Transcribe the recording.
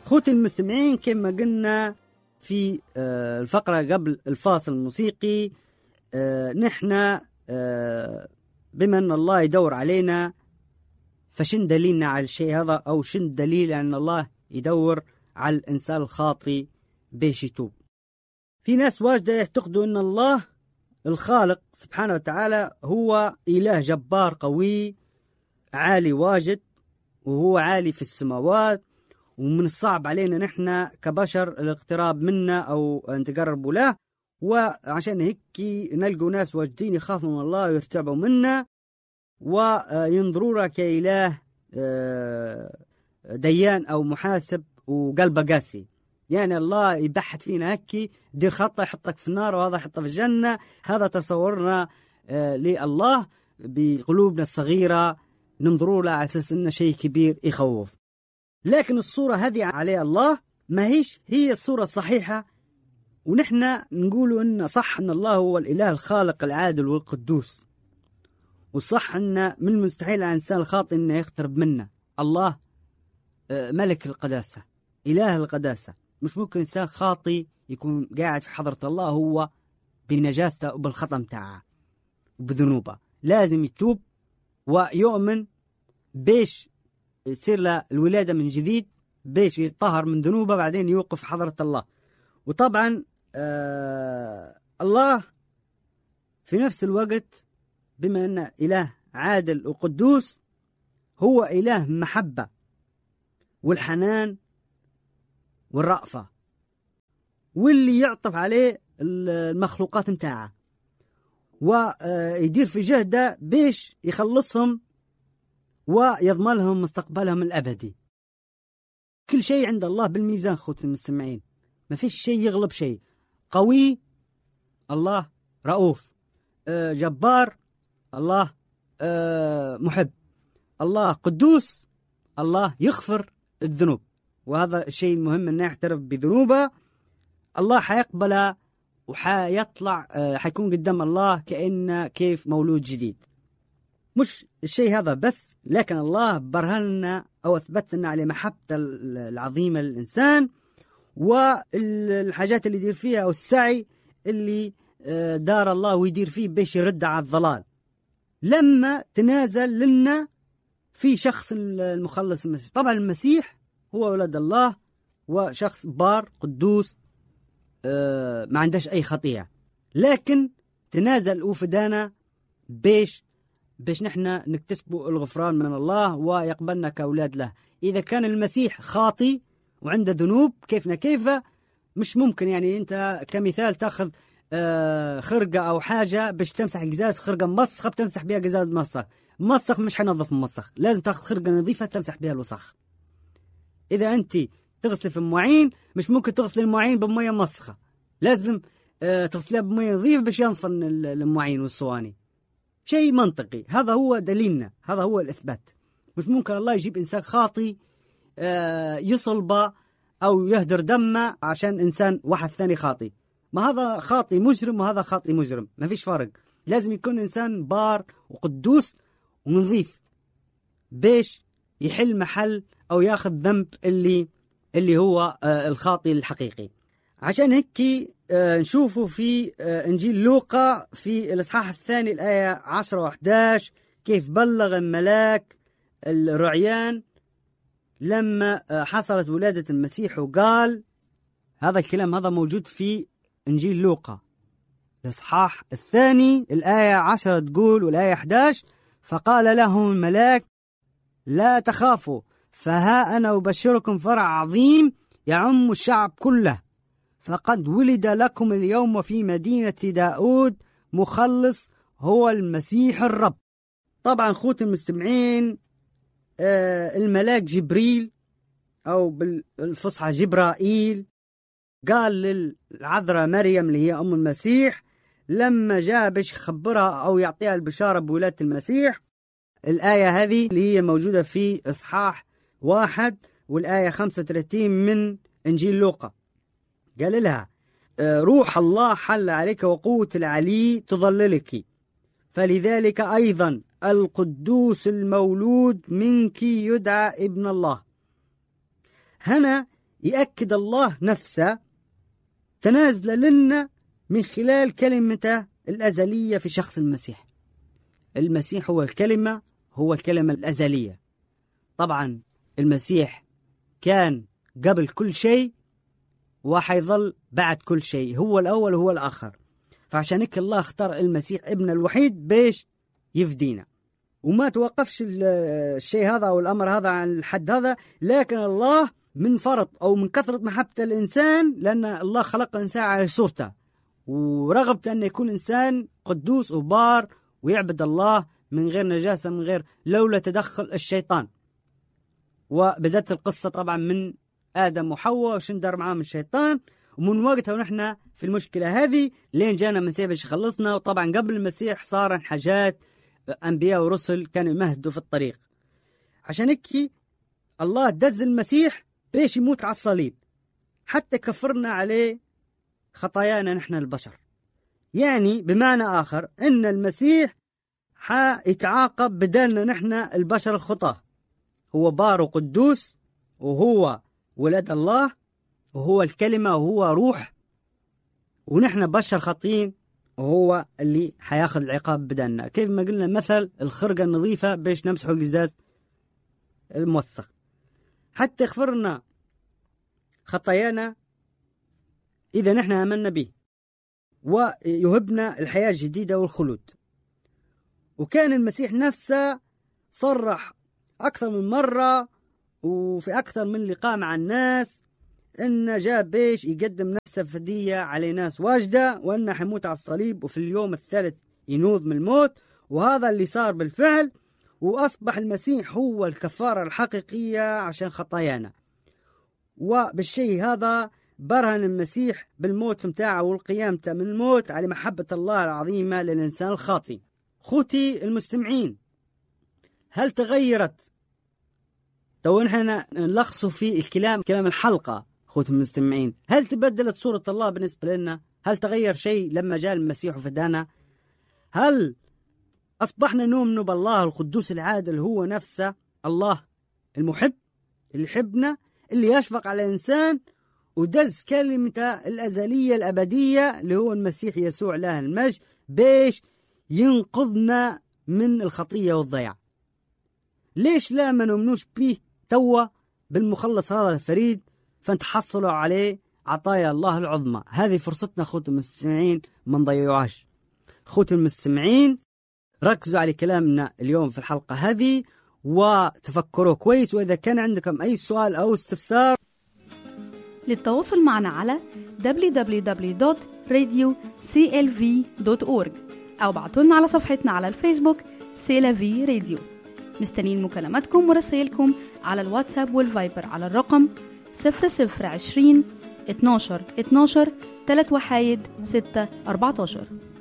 خوتي المستمعين، كما قلنا في الفقرة قبل الفاصل الموسيقي، نحن بما أن الله يدور علينا، فشن دليلنا على الشيء هذا؟ أو شن دليل أن الله يدور على الإنسان الخاطي بيش يتوب؟ في ناس واجدة يعتقدوا أن الله الخالق سبحانه وتعالى هو إله جبار قوي عالي واجد، وهو عالي في السماوات، ومن الصعب علينا نحن كبشر الاقتراب منه أو أن تقربوا له. وعشان هيك نلقوا ناس واجدين يخافوا من الله ويرتعبوا منه وينظروا له كإله ديان أو محاسب وقلبه قاسي. يعني الله يبحث فينا هكي، دير خطة يحطك في النار وهذا يحطه في الجنة. هذا تصورنا لله بقلوبنا الصغيرة، ننظروا له على أساس إنه شيء كبير يخوف. لكن الصورة هذه عليه الله ما هي الصورة الصحيحة، ونحن نقولوا إن صح إن الله هو الإله الخالق العادل والقدوس، وصح إن من المستحيل على الإنسان الخاطئ إنه يقترب منه. الله ملك القداسة، إله القداسة. مش ممكن إنسان خاطئ يكون قاعد في حضرة الله هو بنجاسته وبالخطأ متاعه وبذنوبه. لازم يتوب ويؤمن بيش يصير له الولادة من جديد، بيش يطهر من ذنوبه، بعدين يوقف حضرة الله. وطبعا الله في نفس الوقت بما أنه إله عادل وقدوس، هو إله محبة والحنان والرأفة، واللي يعطف عليه المخلوقات متاعه ويدير في جهده بيش يخلصهم ويضمن لهم مستقبلهم الأبدي. كل شيء عند الله بالميزان خوتي المستمعين، ما فيش شيء يغلب شيء. قوي الله، رؤوف، جبار الله، محب الله، قدوس الله، يغفر الذنوب. وهذا الشيء المهم أن يعترف بذنوبه. الله حيقبله وحيطلع حيكون قدام الله كأنه كيف مولود جديد. مش الشيء هذا بس، لكن الله برهننا أو أثبت لنا على محبته العظيمة للإنسان، والحاجات اللي يدير فيها أو السعي اللي دار الله ويدير فيه بيش يرد على الضلال، لما تنازل لنا في شخص المخلص المسيح. طبعا المسيح هو ولد الله وشخص بار قدوس ما عندهش أي خطيئة، لكن تنازل وفدانا بيش نحن نكتسبوا الغفران من الله ويقبلنا كأولاد له. إذا كان المسيح خاطي وعنده ذنوب كيفنا كيفه، مش ممكن يعني أنت كمثال تأخذ خرقة أو حاجة باش تمسح القزاز، خرقة مسخة بتمسح بها قزاز مسخ مش حينظف المسخ، لازم تأخذ خرقة نظيفة تمسح بها الوسخ. إذا أنت تغسل في المواعين مش ممكن تغسل المواعين بمية مسخة، لازم تغسلها بمية نظيفة باش ينفن المواعين والصواني. شيء منطقي، هذا هو دليلنا، هذا هو الإثبات. مش ممكن الله يجيب إنسان خاطي يصلبه أو يهدر دمه عشان إنسان واحد ثاني خاطي. ما هذا خاطي مجرم وهذا خاطي مجرم، ما فيش فرق. لازم يكون إنسان بار وقدوس ونظيف بيش يحل محل أو ياخذ ذنب اللي هو الخاطي الحقيقي. عشان هيك نشوفوا في إنجيل لوقا في الإصحاح الثاني الآية 10 و11 كيف بلغ الملاك الرعيان لما حصلت ولادة المسيح، وقال هذا الكلام هذا موجود في إنجيل لوقا الإصحاح الثاني الآية 10 تقول والآية 11: فقال لهم الملاك لا تخافوا، فها أنا أبشركم فرع عظيم يعم الشعب كله، فقد ولد لكم اليوم في مدينة داود مخلص هو المسيح الرب. طبعا خوتي المستمعين، الملاك جبريل أو بالفصحى جبرائيل قال للعذراء مريم اللي هي أم المسيح لما جاء باش يخبرها أو يعطيها البشارة بولادة المسيح. الآية هذه اللي هي موجودة في إصحاح 1 والآية 35 من إنجيل لوقا. قال لها روح الله حل عليك وقوة العلي تظللك، فلذلك أيضا القدوس المولود منك يدعى ابن الله. هنا يأكد الله نفسه تنازل لنا من خلال كلمته الأزلية في شخص المسيح. المسيح هو الكلمة الأزلية. طبعا المسيح كان قبل كل شيء وحيظل بعد كل شيء، هو الأول وهو الآخر. فعشان هيك الله اختار المسيح ابن الوحيد بيش يفدينا. وما توقفش الشيء هذا أو الأمر هذا عن الحد هذا، لكن الله من فرط أو من كثرة محبة الإنسان، لأن الله خلق الإنسان على صورته ورغبت أن يكون إنسان قدوس وبار ويعبد الله من غير نجاسة، من غير لولا تدخل الشيطان. وبدأت القصة طبعا من آدم وحواء وشندر معاهم الشيطان، ومن وقتها ونحن في المشكلة هذه لين جانا المسيح باش يخلصنا. وطبعا قبل المسيح صار حاجات أنبياء ورسل كانوا يمهدوا في الطريق. عشان هيك الله دز المسيح باش يموت على الصليب حتى كفرنا عليه خطايانا نحن البشر. يعني بمعنى آخر إن المسيح حيتعاقب بدلنا نحن البشر الخطاة. هو بار وقدوس وهو ولد الله وهو الكلمة وهو روح، ونحن بشر خطين وهو اللي حياخذ العقاب بدلنا. كيف ما قلنا مثل الخرقة النظيفة باش نمسحوا القزاز الموسخ حتى يغفرنا خطايانا إذا نحن آمنا به ويهبنا الحياة الجديدة والخلود. وكان المسيح نفسه صرح أكثر من مرة وفي أكثر من لقاء مع الناس إنه جاء بيش يقدم نفسه فدية على ناس واجدة، وإنه حيموت على الصليب وفي اليوم الثالث ينوض من الموت. وهذا اللي صار بالفعل، وأصبح المسيح هو الكفارة الحقيقية عشان خطايانا. وبالشيء هذا برهن المسيح بالموت متاعه والقيامة من الموت على محبة الله العظيمة للإنسان الخاطئ. خوتي المستمعين، هل تغيرت؟ تو نحن نلخصوا في كلام الحلقة. خوتي المستمعين، هل تبدلت صورة الله بالنسبة لنا؟ هل تغير شيء لما جاء المسيح وفدانا؟ هل أصبحنا نؤمن بالله القدوس العادل هو نفسه الله المحب اللي يحبنا، اللي يشفق على الإنسان ودز كلمته الأزلية الأبدية اللي هو المسيح يسوع له المجد بيش ينقذنا من الخطية والضياع؟ ليش لا ما نؤمنوش به توا بالمخلص هذا الفريد فنتحصلوا عليه عطايا الله العظمى؟ هذه فرصتنا خوتي المستمعين، ما نضيعوهاش. خوتي المستمعين، ركزوا على كلامنا اليوم في الحلقة هذه وتفكروا كويس، وإذا كان عندكم أي سؤال أو استفسار للتواصل معنا على www.radioclv.org أو بعتولنا على صفحتنا على الفيسبوك سيلافي راديو. مستنين مكالماتكم ورسائلكم على الواتساب والفايبر على الرقم 0020 12 12 3 وحايد 6 14.